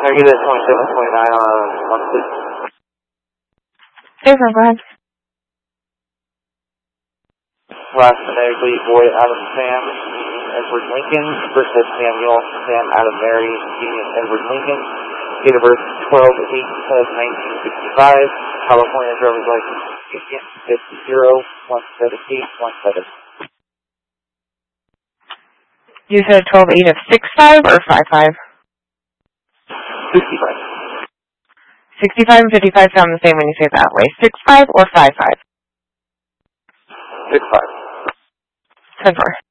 get it 2729 on one, please. Jason, go ahead. Last phonetically, boy Adam Sam, Edward Lincoln, first name Samuel, Sam Adam Mary, Union Edward Lincoln, date of birth 12/8/1965, California driver's license 50-178-17. You said 12/8 of 65 or 55? 65. 65 and 55 sound the same when you say it that way. 65 or 55? 65. 10-4.